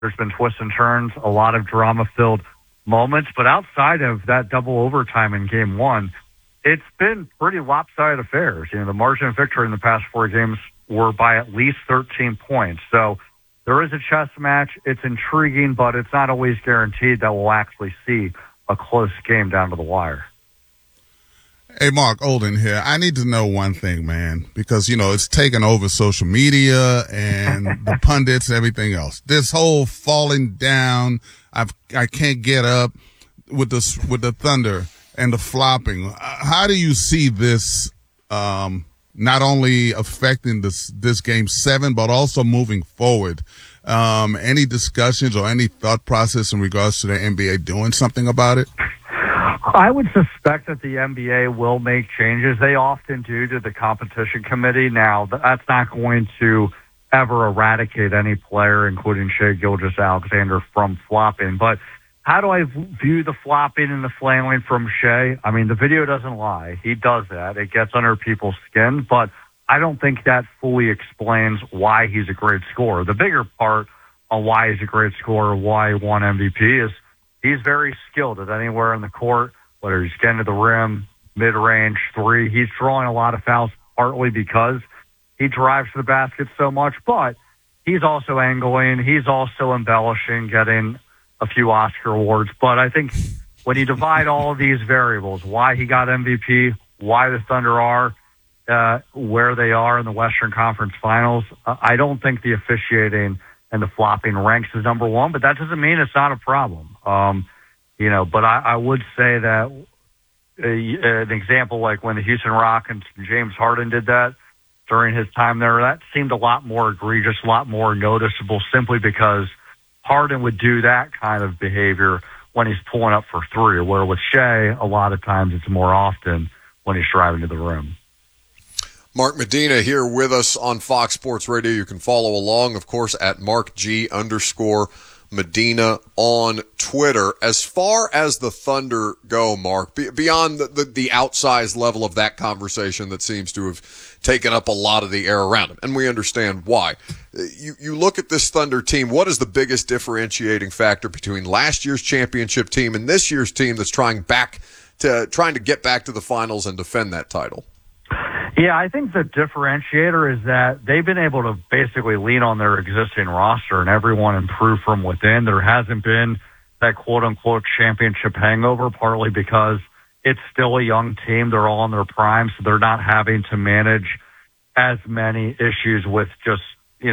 There's been twists and turns, a lot of drama-filled moments. But outside of that double overtime in Game 1, it's been pretty lopsided affairs. The margin of victory in the past 4 games were by at least 13 points. So there is a chess match. It's intriguing, but it's not always guaranteed that we'll actually see a close game down to the wire. Hey, Mark Olden here. I need to know one thing, man, because, it's taken over social media and the pundits and everything else. This whole falling down, I can't get up with the Thunder and the flopping. How do you see this not only affecting this Game 7, but also moving forward? Any discussions or any thought process in regards to the NBA doing something about it? I would suspect that the NBA will make changes. They often do to the competition committee. Now, that's not going to ever eradicate any player, including Shai Gilgeous-Alexander, from flopping. But how do I view the flopping and the flailing from Shai? I mean, the video doesn't lie. He does that. It gets under people's skin. But I don't think that fully explains why he's a great scorer. The bigger part on why he's a great scorer, why he won MVP, is he's very skilled at anywhere in the court, whether he's getting to the rim, mid-range, three. He's drawing a lot of fouls partly because he drives to the basket so much, but he's also angling. He's also embellishing, getting a few Oscar awards. But I think when you divide all of these variables, why he got MVP, why the Thunder are where they are in the Western Conference Finals, I don't think the officiating and the flopping ranks as number one, but that doesn't mean it's not a problem. But I would say that an example like when the Houston Rockets and James Harden did that during his time there, that seemed a lot more egregious, a lot more noticeable, simply because Harden would do that kind of behavior when he's pulling up for three, where with Shai, a lot of times it's more often when he's driving to the rim. Mark Medina here with us on Fox Sports Radio. You can follow along, of course, at @MarkG_Medina on Twitter. As far as the Thunder go, Mark, beyond the outsized level of that conversation that seems to have taken up a lot of the air around him, and we understand why. You look at this Thunder team, what is the biggest differentiating factor between last year's championship team and this year's team that's trying to get back to the finals and defend that title? Yeah, I think the differentiator is that they've been able to basically lean on their existing roster and everyone improve from within. There hasn't been that quote-unquote championship hangover, partly because it's still a young team. They're all in their prime, so they're not having to manage as many issues with just,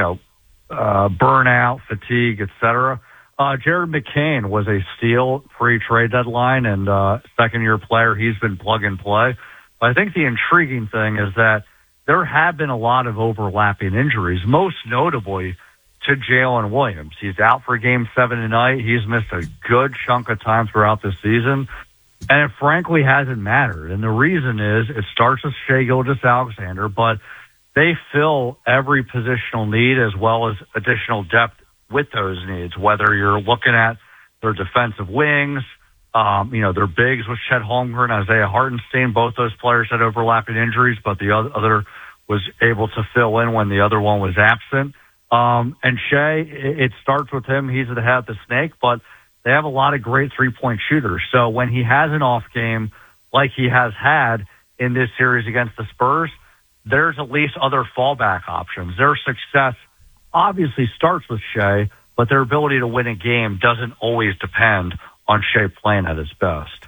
burnout, fatigue, etc. Jared McCain was a steal pre-trade deadline and second-year player. He's been plug and play. I think the intriguing thing is that there have been a lot of overlapping injuries, most notably to Jalen Williams. He's out for Game 7 tonight. He's missed a good chunk of time throughout the season, and it frankly hasn't mattered. And the reason is it starts with Shai Gilgeous-Alexander, but they fill every positional need as well as additional depth with those needs, whether you're looking at their defensive wings, their bigs with Chet Holmgren, Isaiah Hartenstein. Both those players had overlapping injuries, but the other was able to fill in when the other one was absent. And Shai, it starts with him. He's the head of the snake, but they have a lot of great three-point shooters. So when he has an off game like he has had in this series against the Spurs, there's at least other fallback options. Their success obviously starts with Shai, but their ability to win a game doesn't always depend on Shai playing at his best.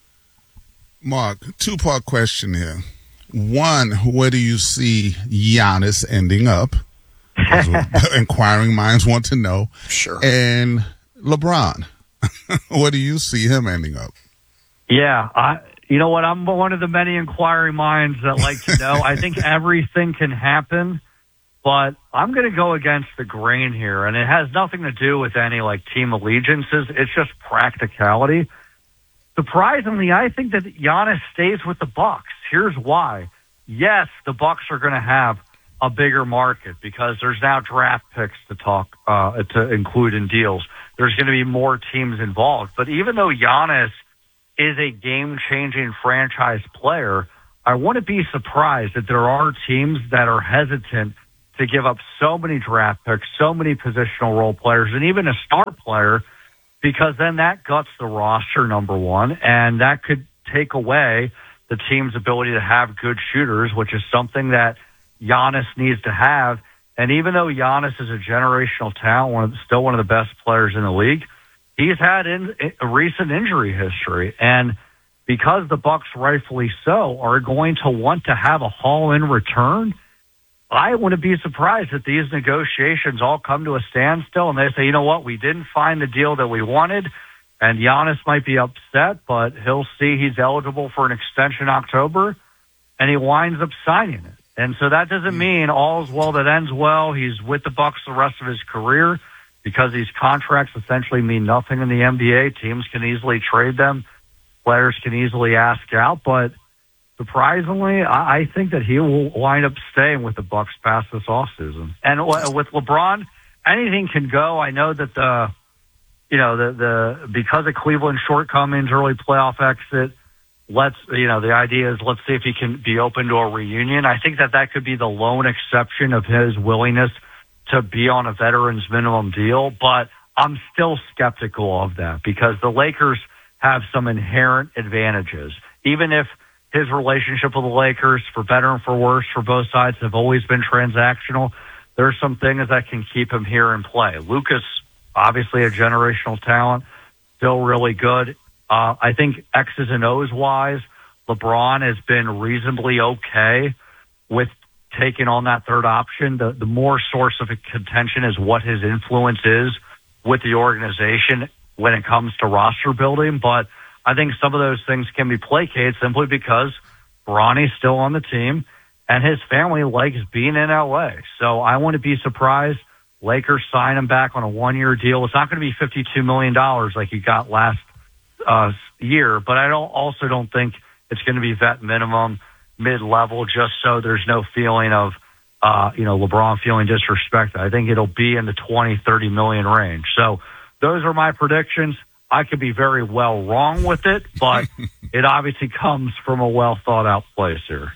Mark, two-part question here. One, where do you see Giannis ending up? Inquiring minds want to know. Sure. And LeBron, where do you see him ending up? Yeah, you know what? I'm one of the many inquiring minds that like to know. I think everything can happen, but I'm going to go against the grain here, and it has nothing to do with any team allegiances. It's just practicality. Surprisingly, I think that Giannis stays with the Bucks. Here's why. Yes, the Bucks are going to have a bigger market because there's now draft picks to include in deals. There's going to be more teams involved. But even though Giannis is a game-changing franchise player, I wouldn't be surprised that there are teams that are hesitant to give up so many draft picks, so many positional role players, and even a star player, because then that guts the roster, number one, and that could take away the team's ability to have good shooters, which is something that Giannis needs to have. And even though Giannis is a generational talent, still one of the best players in the league, he's had a recent injury history. And because the Bucks, rightfully so, are going to want to have a haul in return, I wouldn't be surprised if these negotiations all come to a standstill and they say, you know what, we didn't find the deal that we wanted, and Giannis might be upset, but he'll see he's eligible for an extension in October, and he winds up signing it. And so that doesn't mean all's well that ends well. He's with the Bucks the rest of his career, because these contracts essentially mean nothing in the NBA. Teams can easily trade them. Players can easily ask out, but surprisingly, I think that he will wind up staying with the Bucks past this offseason. And with LeBron, anything can go. I know that the because of Cleveland's shortcomings, early playoff exit, the idea is let's see if he can be open to a reunion. I think that could be the lone exception of his willingness to be on a veteran's minimum deal, but I'm still skeptical of that because the Lakers have some inherent advantages. Even if his relationship with the Lakers, for better and for worse, for both sides, have always been transactional, there's some things that can keep him here in play. Lucas, obviously a generational talent, still really good. I think X's and O's wise, LeBron has been reasonably okay with taking on that third option. The more source of contention is what his influence is with the organization when it comes to roster building. But I think some of those things can be placated simply because Bronny's still on the team and his family likes being in LA. So I wouldn't be surprised Lakers sign him back on a 1-year deal. It's not going to be $52 million like he got last year, but I also don't think it's going to be vet minimum, mid-level, just so there's no feeling of, LeBron feeling disrespected. I think it'll be in the 20, 30 million range. So those are my predictions. I could be very well wrong with it, but it obviously comes from a well-thought-out place here.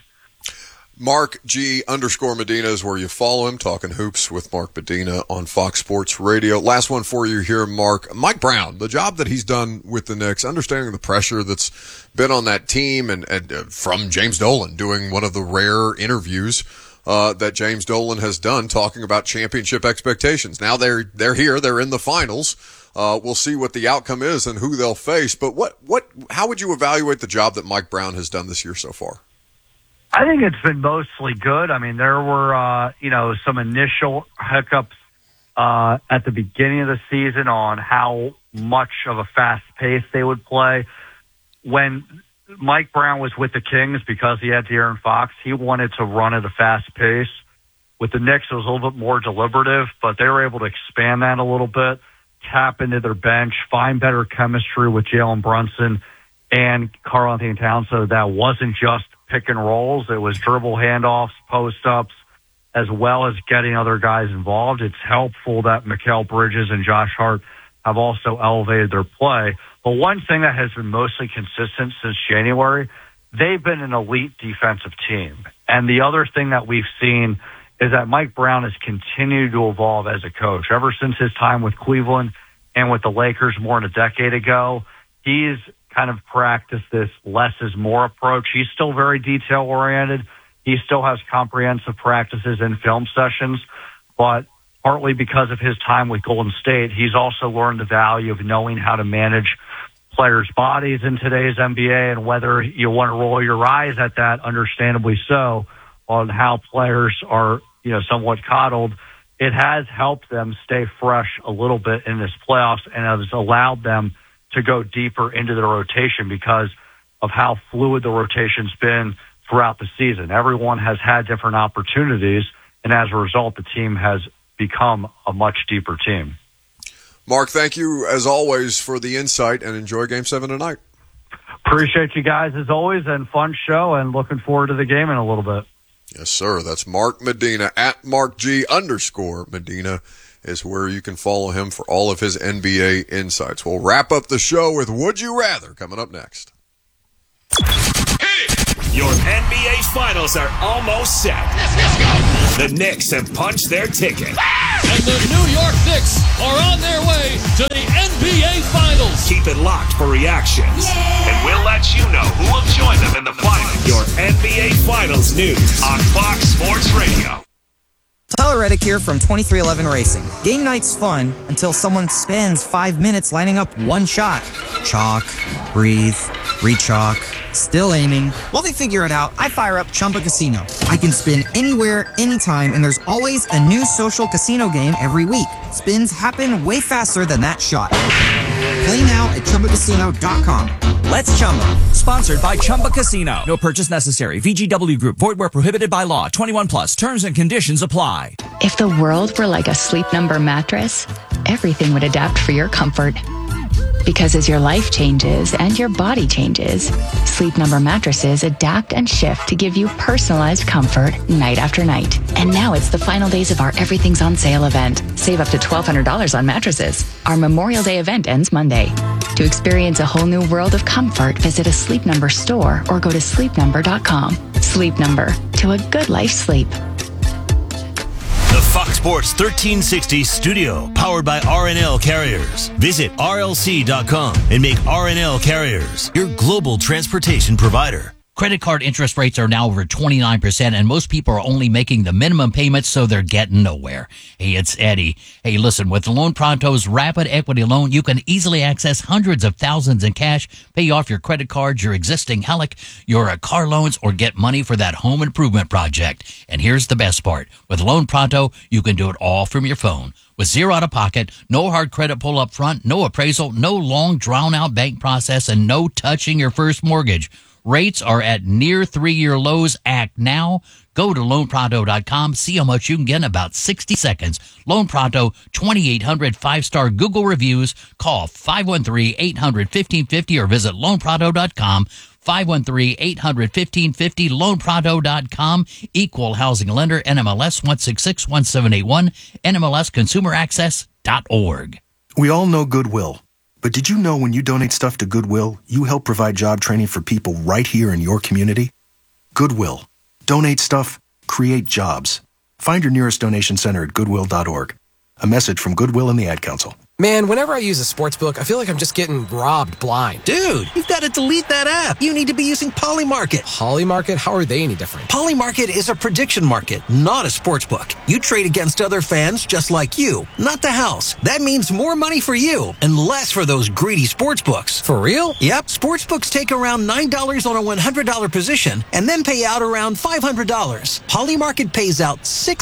Mark G _Medina is where you follow him, talking hoops with Mark Medina on Fox Sports Radio. Last one for you here, Mark. Mike Brown, the job that he's done with the Knicks, understanding the pressure that's been on that team, and from James Dolan doing one of the rare interviews that James Dolan has done, talking about championship expectations. Now they're here, they're in the finals. We'll see what the outcome is and who they'll face. But how would you evaluate the job that Mike Brown has done this year so far? I think it's been mostly good. I mean, there were, some initial hiccups at the beginning of the season on how much of a fast pace they would play. When Mike Brown was with the Kings, because he had De'Aaron Fox, he wanted to run at a fast pace. With the Knicks, it was a little bit more deliberative, but they were able to expand that a little bit, tap into their bench, find better chemistry with Jalen Brunson and Karl-Anthony Towns, so that wasn't just pick and rolls. It was dribble handoffs, post-ups, as well as getting other guys involved. It's helpful that Mikal Bridges and Josh Hart have also elevated their play. But one thing that has been mostly consistent since January, they've been an elite defensive team. And the other thing that we've seen is that Mike Brown has continued to evolve as a coach. Ever since his time with Cleveland and with the Lakers more than a decade ago, he's kind of practiced this less is more approach. He's still very detail oriented. He still has comprehensive practices and film sessions, but partly because of his time with Golden State, he's also learned the value of knowing how to manage players' bodies in today's NBA, and whether you want to roll your eyes at that, understandably so, on how players are, somewhat coddled, it has helped them stay fresh a little bit in this playoffs and has allowed them to go deeper into the rotation because of how fluid the rotation's been throughout the season. Everyone has had different opportunities, and as a result, the team has become a much deeper team. Mark, thank you, as always, for the insight, and enjoy Game 7 tonight. Appreciate you guys, as always, and fun show, and looking forward to the game in a little bit. Yes, sir. That's Mark Medina, at Mark G _Medina. Is where you can follow him for all of his NBA insights. We'll wrap up the show with Would You Rather coming up next. Hit it! Your NBA Finals are almost set. Let's go. The Knicks have punched their ticket. And the New York Knicks are on their way to the NBA Finals. Keep it locked for reactions. And we'll let you know who will join them in the finals. Your NBA Finals news on Fox Sports Radio. Tyler Reddick here from 2311 Racing. Game night's fun until someone spends 5 minutes lining up one shot. Chalk, breathe, re-chalk, still aiming. While they figure it out, I fire up Chumba Casino. I can spin anywhere, anytime, and there's always a new social casino game every week. Spins happen way faster than that shot. Play now at ChumbaCasino.com. Let's Chumba. Sponsored by Chumba Casino. No purchase necessary. VGW Group. Void where prohibited by law. 21 plus. Terms and conditions apply. If the world were like a Sleep Number mattress, everything would adapt for your comfort. Because as your life changes and your body changes, Sleep Number mattresses adapt and shift to give you personalized comfort night after night. And now it's the final days of our Everything's on Sale event. Save up to $1,200 on mattresses. Our Memorial Day event ends Monday. To experience a whole new world of comfort, visit a Sleep Number store or go to sleepnumber.com. Sleep Number. To a good life sleep. The Fox Sports 1360 studio, powered by RNL Carriers. Visit RLC.com and make RNL Carriers your global transportation provider. Credit card interest rates are now over 29%, and most people are only making the minimum payments, so they're getting nowhere. Hey, it's Eddie. Hey, listen, with Loan Pronto's Rapid Equity Loan, you can easily access hundreds of thousands in cash, pay off your credit cards, your existing HELOC, your car loans, or get money for that home improvement project. And here's the best part. With Loan Pronto, you can do it all from your phone. With zero out-of-pocket, no hard credit pull up front, no appraisal, no long, drawn-out bank process, and no touching your first mortgage. Rates are at near 3-year lows. Act now. Go to loanpronto.com. See how much you can get in about 60 seconds. Loan Pronto, 2,800 5-star Google reviews. Call 513-800-1550 or visit loanpronto.com. 513-800-1550, loanpronto.com. Equal housing lender, NMLS 1661781, NMLSconsumeraccess.org. We all know Goodwill. But did you know when you donate stuff to Goodwill, you help provide job training for people right here in your community? Goodwill. Donate stuff, create jobs. Find your nearest donation center at goodwill.org. A message from Goodwill and the Ad Council. Man, whenever I use a sports book, I feel like I'm just getting robbed blind. Dude, you've got to delete that app. You need to be using Polymarket. Polymarket? How are they any different? Polymarket is a prediction market, not a sports book. You trade against other fans just like you, not the house. That means more money for you and less for those greedy sports books. For real? Yep. Sports books take around $9 on a $100 position and then pay out around $500. Polymarket pays out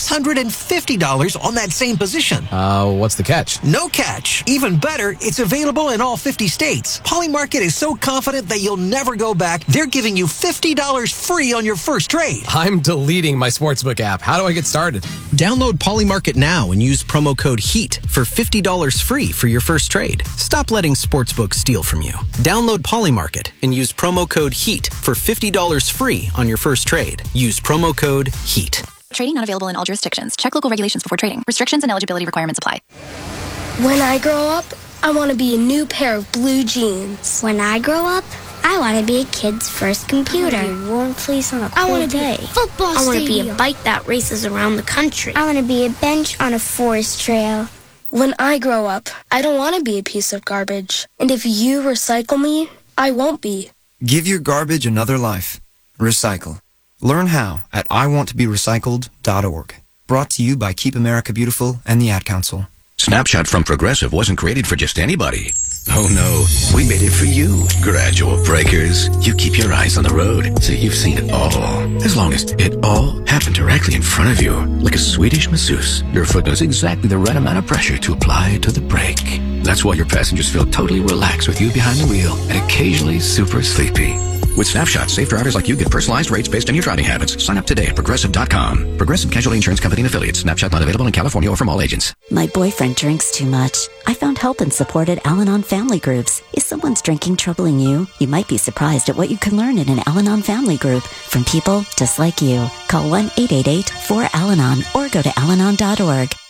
$650 on that same position. What's the catch? No catch. Even better, it's available in all 50 states. Polymarket is so confident that you'll never go back, they're giving you $50 free on your first trade. I'm deleting my sportsbook app. How do I get started? Download Polymarket now and use promo code HEAT for $50 free for your first trade. Stop letting sportsbooks steal from you. Download Polymarket and use promo code HEAT for $50 free on your first trade. Use promo code HEAT. Trading not available in all jurisdictions. Check local regulations before trading. Restrictions and eligibility requirements apply. When I grow up, I want to be a new pair of blue jeans. When I grow up, I want to be a kid's first computer. I want to be a warm place on a cold day. Football I want to stadium. be a bike that races around the country. I want to be a bench on a forest trail. When I grow up, I don't want to be a piece of garbage. And if you recycle me, I won't be. Give your garbage another life. Recycle. Learn how at iwanttoberecycled.org. Brought to you by Keep America Beautiful and the Ad Council. Snapshot from Progressive wasn't created for just anybody. Oh no, we made it for you. Gradual breakers. You keep your eyes on the road, so you've seen it all. As long as it all happened directly in front of you, like a Swedish masseuse, your foot knows exactly the right amount of pressure to apply to the brake. That's why your passengers feel totally relaxed with you behind the wheel and occasionally super sleepy. With Snapshot, safe drivers like you get personalized rates based on your driving habits. Sign up today at Progressive.com. Progressive Casualty Insurance Company and Affiliates. Snapshot not available in California or from all agents. My boyfriend drinks too much. I found help and supported Al-Anon family groups. Is someone's drinking troubling you? You might be surprised at what you can learn in an Al-Anon family group from people just like you. Call 1-888-4-AL-ANON or go to alanon.org.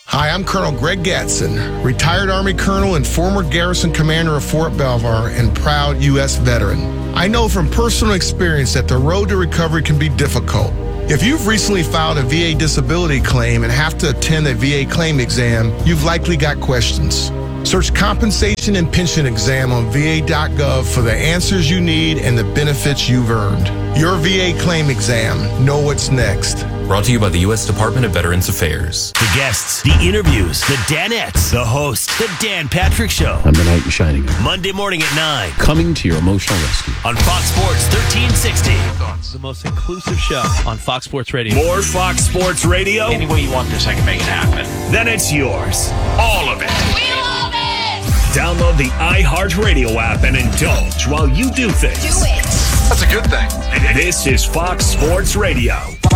Hi, I'm Colonel Greg Gatson, retired Army Colonel and former Garrison Commander of Fort Belvoir and proud U.S. veteran. I know from personal experience that the road to recovery can be difficult. If you've recently filed a VA disability claim and have to attend a VA claim exam, you've likely got questions. Search Compensation and Pension Exam on VA.gov for the answers you need and the benefits you've earned. Your VA claim exam. Know what's next. Brought to you by the U.S. Department of Veterans Affairs. The guests, the interviews, the Danettes, the host, the Dan Patrick Show. I'm the knight in shining. Monday morning at 9. Coming to your emotional rescue. On Fox Sports 1360. It's the most inclusive show on Fox Sports Radio. More Fox Sports Radio? Any way you want this, I can make it happen. Then it's yours. All of it. We love it! Download the iHeartRadio app and indulge while you do things. Do it! That's a good thing. This is Fox Sports Radio.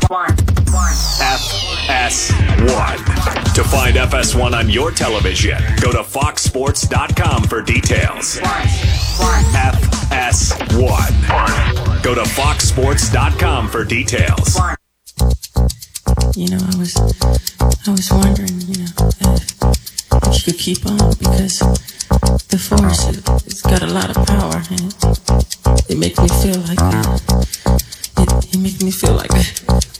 FS1. To find FS1 on your television, go to foxsports.com for details. FS1. Go to foxsports.com for details. You know, I was wondering, you know, if you could keep on, because the Force, it's got a lot of power, and it makes me feel like it makes me feel like that.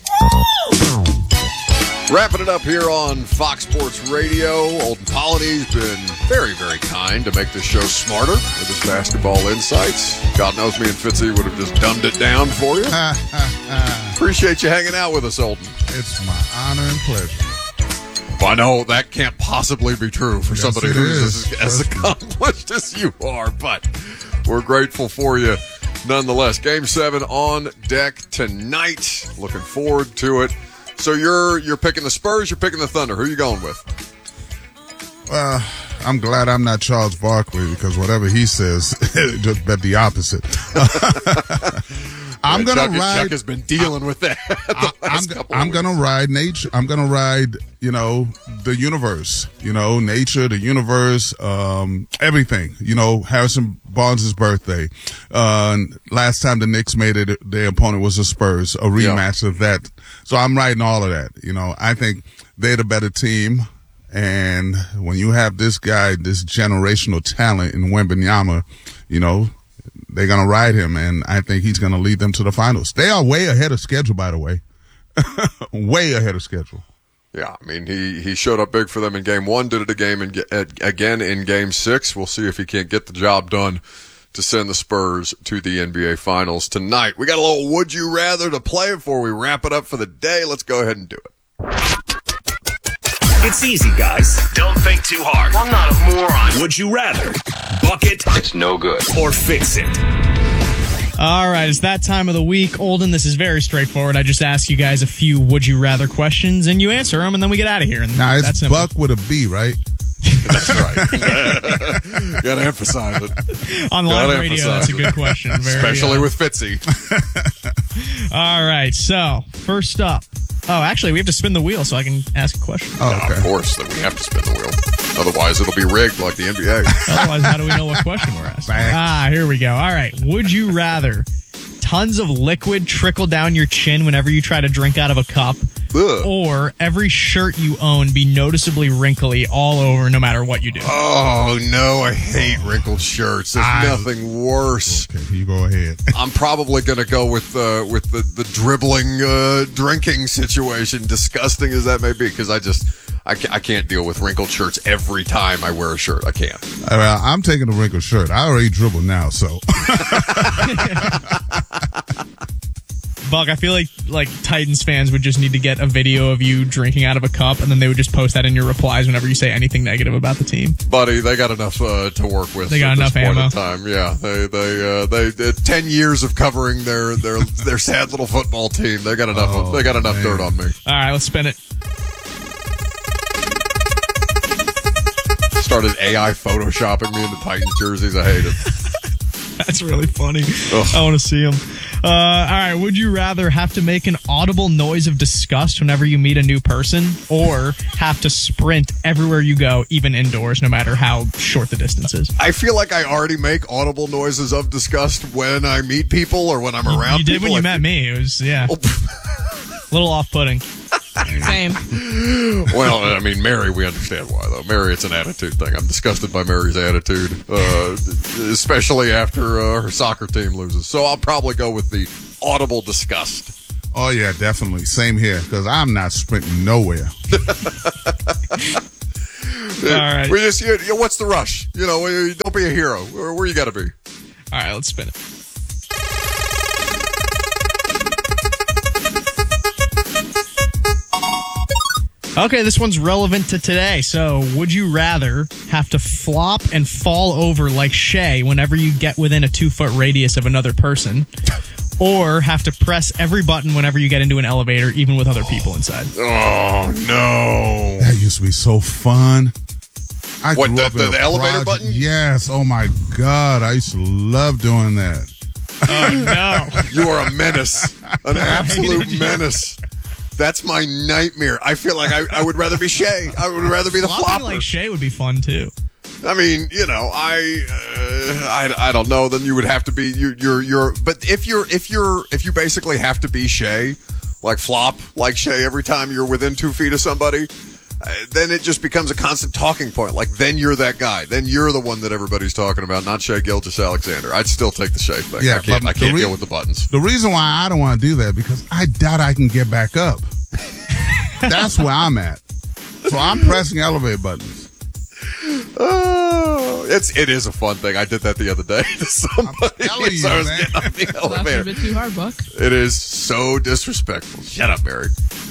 Wrapping it up here on Fox Sports Radio. Olden Polyny's been very, very kind to make this show smarter with his basketball insights. God knows me and Fitzy would have just dumbed it down for you. Appreciate you hanging out with us, Olden. It's my honor and pleasure. Well, I know that can't possibly be true for somebody who's as accomplished as you are, but we're grateful for you nonetheless. Game 7 on deck tonight. Looking forward to it. So you're picking the Spurs, you're picking the Thunder. Who are you going with? I'm glad I'm not Charles Barkley, because whatever he says, just bet the opposite. I'm gonna ride. Chuck has been dealing with that. I'm gonna ride nature. I'm gonna ride, the universe. Nature, the universe, everything. Harrison Barnes' birthday. Last time the Knicks made it, their opponent was the Spurs. A rematch of that. So I'm riding all of that. I think they're the better team. And when you have this guy, this generational talent in Wembanyama, they're going to ride him, and I think he's going to lead them to the finals. They are way ahead of schedule, by the way. Way ahead of schedule. Yeah, I mean, he showed up big for them in Game 1, did it again in Game 6. We'll see if he can't get the job done to send the Spurs to the NBA Finals tonight. We got a little Would You Rather to play before we wrap it up for the day. Let's go ahead and do it. It's easy, guys. Don't think too hard. I'm not a moron. Would you rather buck it? It's no good. Or fix it? All right, it's that time of the week. Olden, this is very straightforward. I just ask you guys a few would you rather questions, and you answer them, and then we get out of here. Now, it's buck with a B, right? That's right. Got to emphasize it. On live radio, that's a good question. Especially with Fitzy. All right, so first up. Oh, actually, we have to spin the wheel so I can ask a question. Oh, okay. Of course, that we have to spin the wheel. Otherwise, it'll be rigged like the NBA. Otherwise, how do we know what question we're asking? Here we go. All right. Would you rather tons of liquid trickle down your chin whenever you try to drink out of a cup, or every shirt you own be noticeably wrinkly all over no matter what you do? Oh, no. I hate wrinkled shirts. There's nothing worse. Okay, you go ahead. I'm probably going to go with the dribbling drinking situation, disgusting as that may be, because I can't deal with wrinkled shirts every time I wear a shirt. I can't. I'm taking a wrinkled shirt. I already dribble now, so. Buck, I feel like Titans fans would just need to get a video of you drinking out of a cup, and then they would just post that in your replies whenever you say anything negative about the team. Buddy, they got enough to work with. They got enough ammo. Time. Yeah, they 10 years of covering their sad little football team. They got enough. They got enough dirt on me. All right, let's spin it. Started AI photoshopping me into Titans jerseys. I hate it. That's really funny. Ugh. I want to see them. All right. Would you rather have to make an audible noise of disgust whenever you meet a new person, or have to sprint everywhere you go, even indoors, no matter how short the distance is? I feel like I already make audible noises of disgust when I meet people or when I'm around people. You did when you met me. It was, a little off-putting. Same. Well, I mean, Mary, we understand why, though. Mary, it's an attitude thing. I'm disgusted by Mary's attitude, especially after her soccer team loses. So I'll probably go with the audible disgust. Oh, yeah, definitely. Same here, because I'm not sprinting nowhere. All right. We just, what's the rush? Don't be a hero. Where you got to be? All right, let's spin it. Okay, this one's relevant to today. So, would you rather have to flop and fall over like Shay whenever you get within a 2-foot radius of another person, or have to press every button whenever you get into an elevator, even with other people inside? Oh, no. That used to be so fun. The elevator button? Yes. Oh, my God. I used to love doing that. Oh, no. You are a menace. An absolute menace. That's my nightmare. I feel like I would rather be Shay. I would rather be the flopper. Like Shay would be fun too. I mean, I don't know. Then you would have to be you're. But if you basically have to be Shay, like flop like Shay every time you're within 2 feet of somebody, then it just becomes a constant talking point. Like then you're that guy. Then you're the one that everybody's talking about, not Shai Gilgeous-Alexander. I'd still take the Shay thing. Yeah, I can't deal with the buttons. The reason why I don't want to do that because I doubt I can get back up. That's where I'm at. So I'm pressing elevator buttons. Oh, it is a fun thing. I did that the other day to somebody. I was getting on the elevator. A bit too hard, Buck. It is so disrespectful. Shut up, Mary.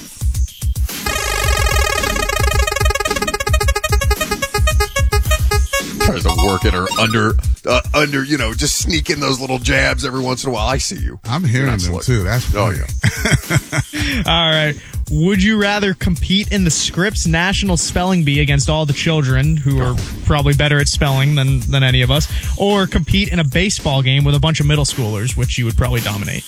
Tries to work in her under, just sneak in those little jabs every once in a while. I see you. I'm hearing them too. That's funny. Oh, yeah. All right. Would you rather compete in the Scripps National Spelling Bee against all the children who are probably better at spelling than any of us, or compete in a baseball game with a bunch of middle schoolers, which you would probably dominate?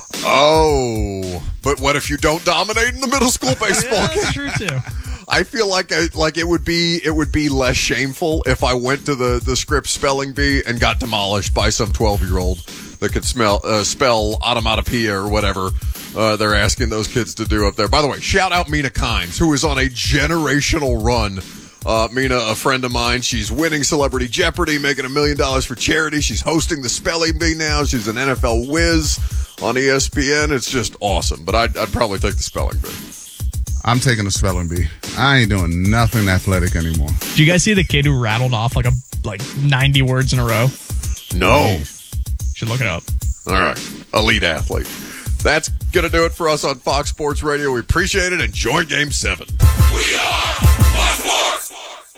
Oh, but what if you don't dominate in the middle school baseball game? That's true too. I feel like it would be less shameful if I went to the Scripps Spelling Bee and got demolished by some 12-year-old that could spell onomatopoeia or whatever they're asking those kids to do up there. By the way, shout out Mina Kimes, who is on a generational run. Mina, a friend of mine, she's winning Celebrity Jeopardy, making $1 million for charity. She's hosting the Spelling Bee now. She's an NFL whiz on ESPN. It's just awesome. But I'd probably take the Spelling Bee. I'm taking the spelling bee. I ain't doing nothing athletic anymore. Did you guys see the kid who rattled off like 90 words in a row? No. Should look it up. All right. Elite athlete. That's going to do it for us on Fox Sports Radio. We appreciate it. Enjoy Game 7. We are Fox Sports.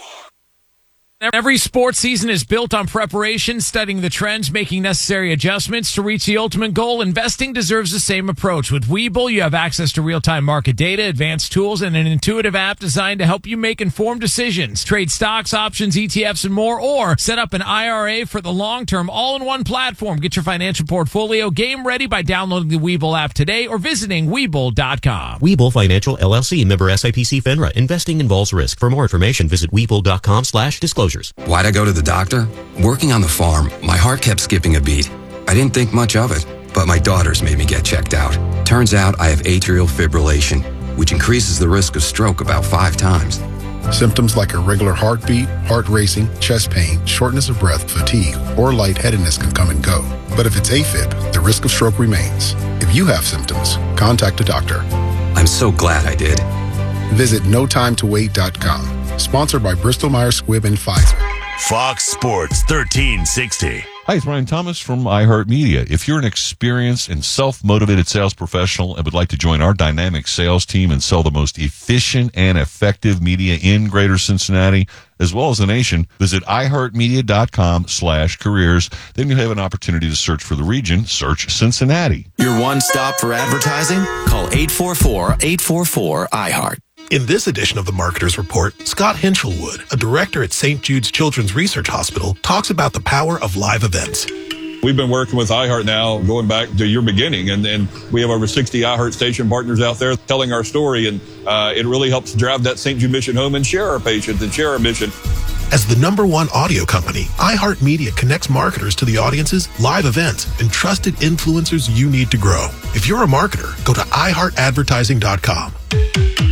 Every sports season is built on preparation, studying the trends, making necessary adjustments to reach the ultimate goal. Investing deserves the same approach. With Webull, you have access to real-time market data, advanced tools, and an intuitive app designed to help you make informed decisions. Trade stocks, options, ETFs, and more, or set up an IRA for the long-term all-in-one platform. Get your financial portfolio game ready by downloading the Webull app today or visiting Webull.com. Webull Financial LLC, member SIPC FINRA. Investing involves risk. For more information, visit Webull.com/disclosures. Why'd I go to the doctor? Working on the farm, my heart kept skipping a beat. I didn't think much of it, but my daughters made me get checked out. Turns out I have atrial fibrillation, which increases the risk of stroke about 5 times. Symptoms like irregular heartbeat, heart racing, chest pain, shortness of breath, fatigue, or lightheadedness can come and go. But if it's AFib, the risk of stroke remains. If you have symptoms, contact a doctor. I'm so glad I did. Visit notimetowait.com. Sponsored by Bristol-Myers Squibb and Pfizer. Fox Sports 1360. Hi, it's Ryan Thomas from iHeartMedia. If you're an experienced and self-motivated sales professional and would like to join our dynamic sales team and sell the most efficient and effective media in Greater Cincinnati, as well as the nation, visit iHeartMedia.com/careers. Then you'll have an opportunity to search for the region. Search Cincinnati. Your one stop for advertising? Call 844-844-iHeart. In this edition of the Marketer's Report, Scott Hinchelwood, a director at St. Jude's Children's Research Hospital, talks about the power of live events. We've been working with iHeart now going back to your beginning, and we have over 60 iHeart station partners out there telling our story, and it really helps drive that St. Jude mission home and share our patients and share our mission. As the #1 audio company, iHeartMedia connects marketers to the audiences, live events, and trusted influencers you need to grow. If you're a marketer, go to iHeartAdvertising.com.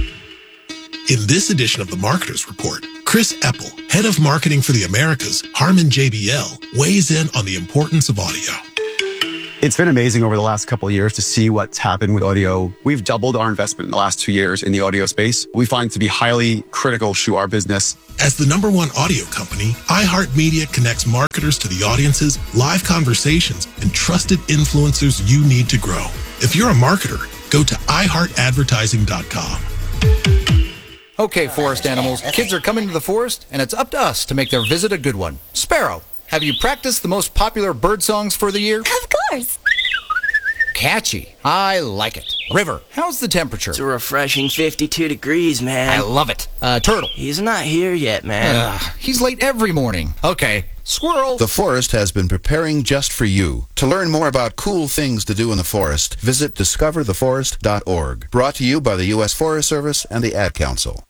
In this edition of the Marketer's Report, Chris Eppel, head of marketing for the Americas, Harman JBL, weighs in on the importance of audio. It's been amazing over the last couple of years to see what's happened with audio. We've doubled our investment in the last 2 years in the audio space. We find it to be highly critical to our business. As the #1 audio company, iHeartMedia connects marketers to the audiences, live conversations, and trusted influencers you need to grow. If you're a marketer, go to iHeartAdvertising.com. Okay, forest animals, kids are coming to the forest, and it's up to us to make their visit a good one. Sparrow, have you practiced the most popular bird songs for the year? Of course. Catchy. I like it. River, how's the temperature? It's a refreshing 52 degrees, man. I love it. Turtle. He's not here yet, man. He's late every morning. Okay. Squirrel. The forest has been preparing just for you. To learn more about cool things to do in the forest, visit discovertheforest.org. Brought to you by the U.S. Forest Service and the Ad Council.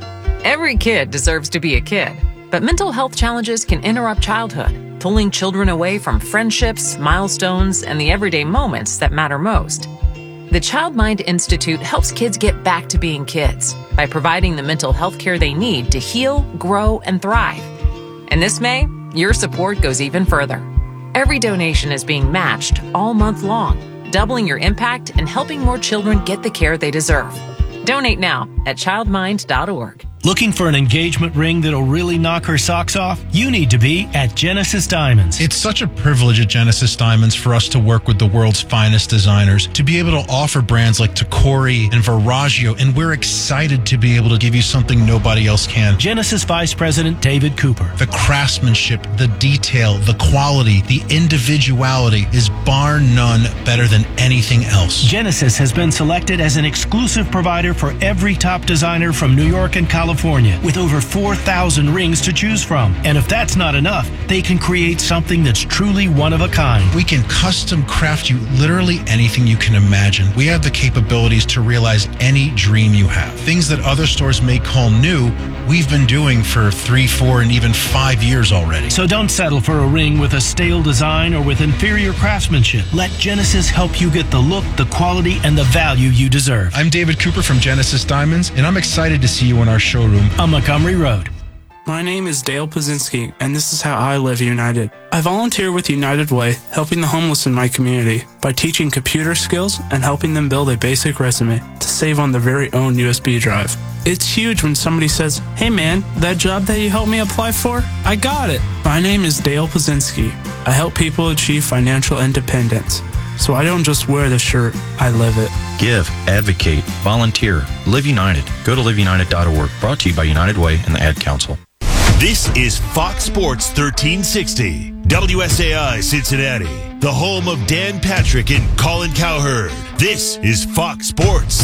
Every kid deserves to be a kid, but mental health challenges can interrupt childhood, pulling children away from friendships, milestones, and the everyday moments that matter most. The Child Mind Institute helps kids get back to being kids by providing the mental health care they need to heal, grow, and thrive. And this May, your support goes even further. Every donation is being matched all month long, doubling your impact and helping more children get the care they deserve. Donate now at childmind.org. Looking for an engagement ring that'll really knock her socks off? You need to be at Genesis Diamonds. It's such a privilege at Genesis Diamonds for us to work with the world's finest designers, to be able to offer brands like Tacori and Verragio, and we're excited to be able to give you something nobody else can. Genesis Vice President David Cooper. The craftsmanship, the detail, the quality, the individuality is bar none better than anything else. Genesis has been selected as an exclusive provider for every top designer from New York and California, with over 4,000 rings to choose from. And if that's not enough, they can create something that's truly one of a kind. We can custom craft you literally anything you can imagine. We have the capabilities to realize any dream you have. Things that other stores may call new, we've been doing for 3, 4, and even 5 years already. So don't settle for a ring with a stale design or with inferior craftsmanship. Let Genesis help you get the look, the quality, and the value you deserve. I'm David Cooper from Genesis Diamonds, and I'm excited to see you in our showroom on Montgomery Road. My name is Dale Pazinski, and this is how I live United. I volunteer with United Way, helping the homeless in my community by teaching computer skills and helping them build a basic resume to save on their very own USB drive. It's huge when somebody says, "Hey man, that job that you helped me apply for, I got it." My name is Dale Pazinski. I help people achieve financial independence. So I don't just wear the shirt, I live it. Give, advocate, volunteer, Live United. Go to liveunited.org. Brought to you by United Way and the Ad Council. This is Fox Sports 1360, WSAI Cincinnati, the home of Dan Patrick and Colin Cowherd. This is Fox Sports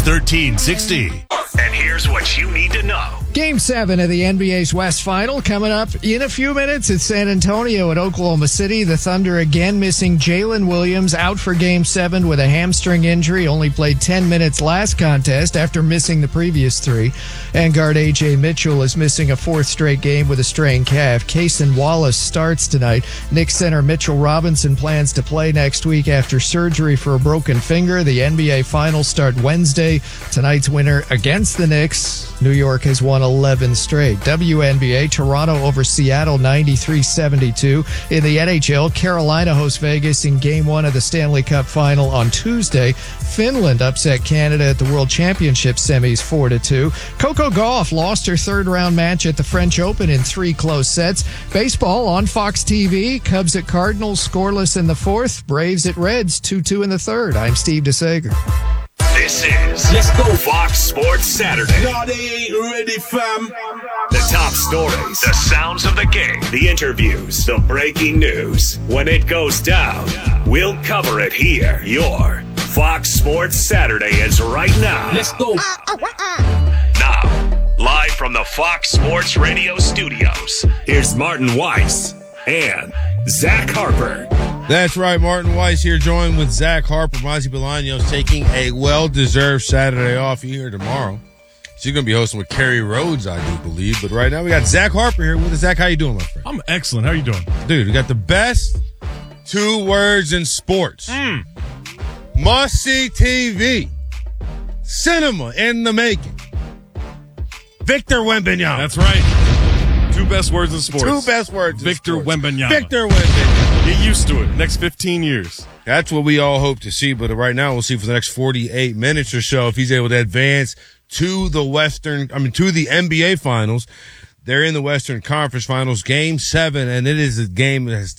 1360. And here's what you need to know. Game 7 of the NBA's West Final coming up in a few minutes. It's San Antonio at Oklahoma City. The Thunder again missing Jalen Williams, out for Game 7 with a hamstring injury. Only played 10 minutes last contest after missing the previous 3. And guard A.J. Mitchell is missing a 4th straight game with a strained calf. Cason Wallace starts tonight. Knicks center Mitchell Robinson plans to play next week after surgery for a broken finger. The NBA Finals start Wednesday. Tonight's winner against the Knicks. New York has won 11 straight. WNBA, Toronto over Seattle 93-72. In the NHL, Carolina hosts Vegas in Game 1 of the Stanley Cup Final on Tuesday. Finland upset Canada at the World Championship semis 4-2. Coco Gauff lost her 3rd-round match at the French Open in 3 close sets. Baseball on Fox TV. Cubs at Cardinals scoreless in the 4th. Braves at Reds 2-2 in the 3rd. I'm Steve DeSager. This is Let's Go Fox Sports Saturday. No, they ain't ready, fam. The top stories, the sounds of the game, the interviews, the breaking news. When it goes down, we'll cover it here. Your Fox Sports Saturday is right now. Let's go. Now, live from the Fox Sports Radio studios, here's Martin Weiss and Zach Harper. That's right, Martin Weiss here, joined with Zach Harper. Mazi Bolaños taking a well-deserved Saturday off. You here tomorrow. She's going to be hosting with Kerry Rhodes, I do believe. But right now we got Zach Harper here with us. Zach, how you doing, my friend? I'm excellent. How you doing? Dude, we got the best 2 words in sports. Must-see TV. Cinema in the making. Victor Wembanyama. That's right. Two best words in sports. Two best words in Victor sports. Wembanyama. Victor Wembanyama. Get used to it. Next 15 years. That's what we all hope to see, but right now we'll see for the next 48 minutes or so if he's able to advance to the to the NBA Finals. They're in the Western Conference Finals, Game 7, and it is a game that has